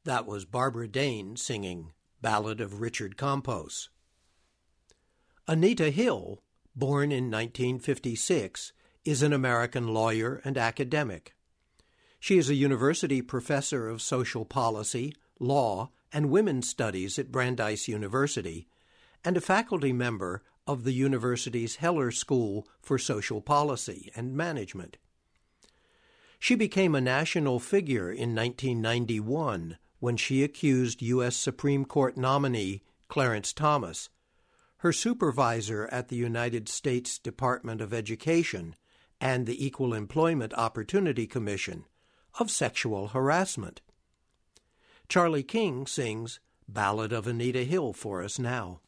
That was Barbara Dane singing Ballad of Richard Campos. Anita Hill, born in 1956, is an American lawyer and academic. She is a university professor of social policy, law, and women's studies at Brandeis University, and a faculty member of the university's Heller School for Social Policy and Management. She became a national figure in 1991 when she accused U.S. Supreme Court nominee Clarence Thomas, her supervisor at the United States Department of Education and the Equal Employment Opportunity Commission, of sexual harassment. Charlie King sings Ballad of Anita Hill for us now.